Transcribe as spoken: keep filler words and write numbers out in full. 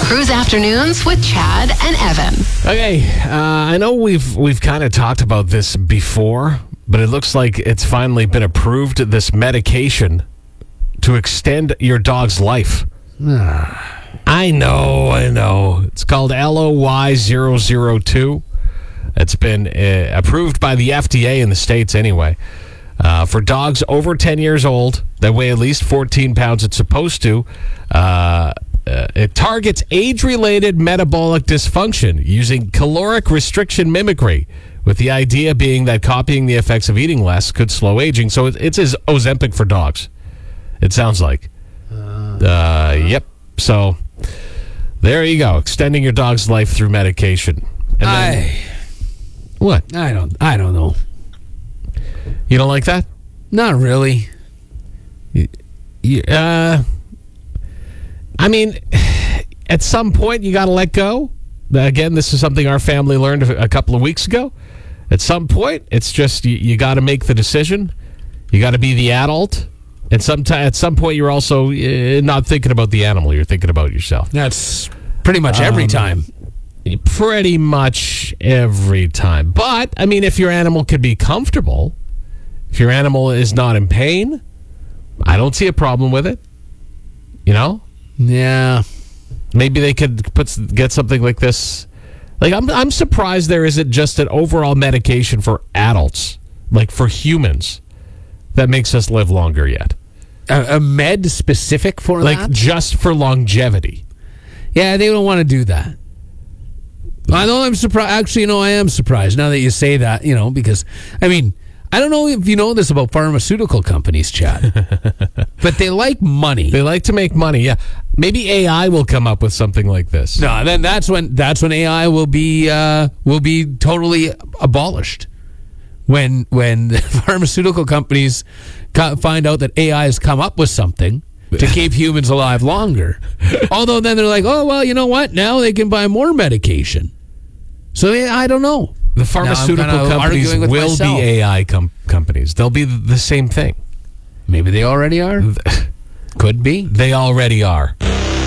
Cruise Afternoons with Chad and Evan. Okay, uh, I know we've we've kind of talked about this before, but it looks like it's finally been approved, this medication to extend your dog's life. I know, I know. It's called L O Y zero zero two. It's been uh, approved by the F D A in the States anyway. Uh, for dogs over ten years old that weigh at least fourteen pounds, it's supposed to. Uh, uh, it targets age-related metabolic dysfunction using caloric restriction mimicry, with the idea being that copying the effects of eating less could slow aging. So it, it's as Ozempic for dogs, it sounds like. Uh, yep. So there you go. Extending your dog's life through medication. And then, I, what? I don't, I don't know. You don't like that? Not really. You, uh, I mean, at some point you got to let go. Again, this is something our family learned a couple of weeks ago. At some point, it's just you, you got to make the decision. You got to be the adult. And sometime, at some point, you're also uh, not thinking about the animal. You're thinking about yourself. That's pretty much every Um, time. Pretty much every time. But, I mean, if your animal could be comfortable, if your animal is not in pain, I don't see a problem with it. You know? Yeah. Maybe they could put get something like this. Like, I'm I'm surprised there isn't just an overall medication for adults, like for humans, that makes us live longer yet. A, a med specific for Like, that? just for longevity. Yeah, they don't want to do that. I know I'm surprised. Actually, you know, I am surprised now that you say that, you know, because, I mean, I don't know if you know this about pharmaceutical companies, Chad, but they like money. They like to make money, yeah. Maybe A I will come up with something like this. No, then that's when that's when A I will be uh, will be totally abolished. When when the pharmaceutical companies co- find out that A I has come up with something to keep humans alive longer. Although then they're like, oh, well, you know what? Now they can buy more medication. So they, I don't know. The pharmaceutical Now I'm kinda companies arguing with will myself. be A I com- companies. They'll be the same thing. Maybe they already are. Could be. They already are.